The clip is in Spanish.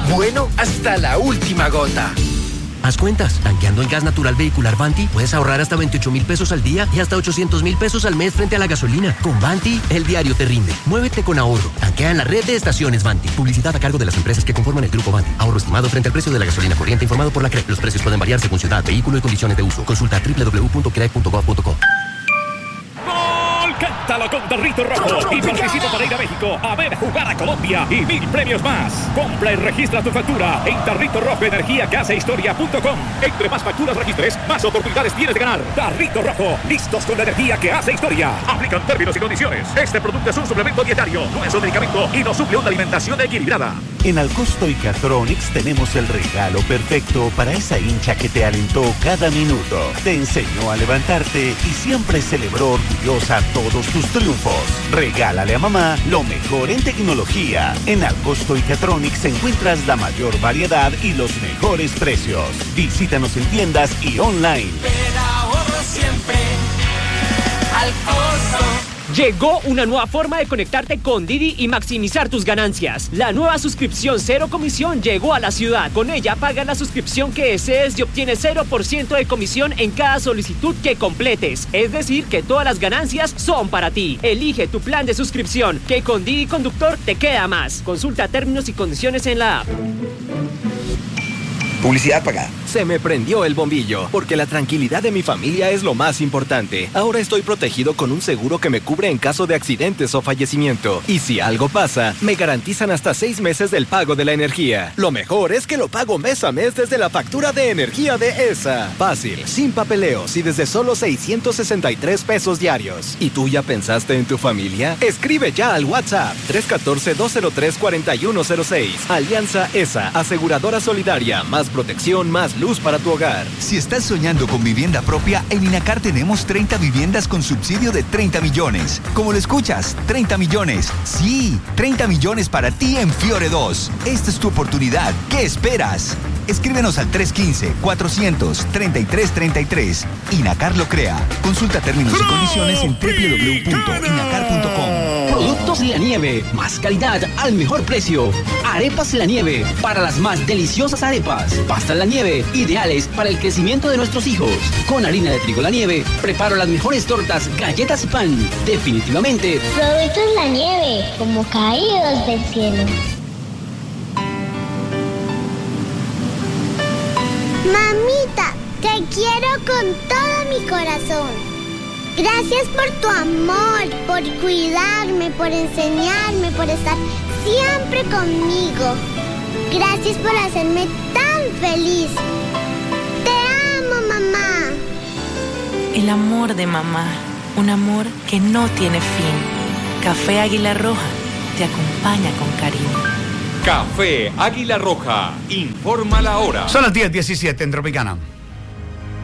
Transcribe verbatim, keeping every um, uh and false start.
bueno hasta la última gota. Haz cuentas, tanqueando en gas natural vehicular Vanti, puedes ahorrar hasta veintiocho mil pesos al día y hasta ochocientos mil pesos al mes frente a la gasolina. Con Vanti, el diario te rinde. Muévete con ahorro. Tanquea en la red de estaciones Vanti. Publicidad a cargo de las empresas que conforman el grupo Vanti. Ahorro estimado frente al precio de la gasolina corriente informado por la C R E. Los precios pueden variar según ciudad, vehículo y condiciones de uso. Consulta doble u doble u doble u punto c r e punto gov punto co. Cántalo con Tarrito Rojo y participa para ir a México a ver jugar a Colombia y mil premios más. Compra y registra tu factura en Tarrito Rojo Energía que hace historia punto com. Entre más facturas registres, más oportunidades tienes de ganar. Tarrito Rojo, listos con la energía que hace historia. Aplican términos y condiciones. Este producto es un suplemento dietario, no es un medicamento y no suple una alimentación equilibrada. En Alcosto y Catronics tenemos el regalo perfecto para esa hincha que te alentó cada minuto, te enseñó a levantarte y siempre celebró orgullosa todos tus triunfos. Regálale a mamá lo mejor en tecnología. En Alcosto y Catronics encuentras la mayor variedad y los mejores precios. Visítanos en tiendas y online. Pero ahorro siempre. Alcosto. Llegó una nueva forma de conectarte con Didi y maximizar tus ganancias. La nueva suscripción cero comisión llegó a la ciudad. Con ella pagas la suscripción que desees y obtienes cero por ciento de comisión en cada solicitud que completes. Es decir, que todas las ganancias son para ti. Elige tu plan de suscripción, que con Didi Conductor te queda más. Consulta términos y condiciones en la app. Publicidad pagada. Se me prendió el bombillo, porque la tranquilidad de mi familia es lo más importante. Ahora estoy protegido con un seguro que me cubre en caso de accidentes o fallecimiento. Y si algo pasa, me garantizan hasta seis meses del pago de la energía. Lo mejor es que lo pago mes a mes desde la factura de energía de E S A. Fácil, sin papeleos y desde solo seiscientos sesenta y tres pesos diarios. ¿Y tú ya pensaste en tu familia? Escribe ya al WhatsApp tres uno cuatro, dos cero tres, cuatro uno cero seis. Alianza E S A, aseguradora solidaria, más protección, más luz para tu hogar. Si estás soñando con vivienda propia, en INACAR tenemos treinta viviendas con subsidio de treinta millones. Como lo escuchas, treinta millones. Sí, treinta millones para ti en Fiore dos. Esta es tu oportunidad. ¿Qué esperas? Escríbenos al tres uno cinco, cuatrocientos, treinta y tres treinta y tres. INACAR lo crea. Consulta términos y condiciones en doble u doble u doble u punto inacar punto com. Productos La Nieve, más calidad al mejor precio. Arepas La Nieve, para las más deliciosas arepas. Pastas La Nieve, ideales para el crecimiento de nuestros hijos. Con harina de trigo La Nieve, preparo las mejores tortas, galletas y pan. Definitivamente, Productos La Nieve, como caídos del cielo. Mamita, te quiero con todo mi corazón. Gracias por tu amor, por cuidarme, por enseñarme, por estar siempre conmigo. Gracias por hacerme tan feliz. Te amo, mamá. El amor de mamá, un amor que no tiene fin. Café Águila Roja te acompaña con cariño. Café Águila Roja, informa la hora. Son las diez diecisiete en Tropicana.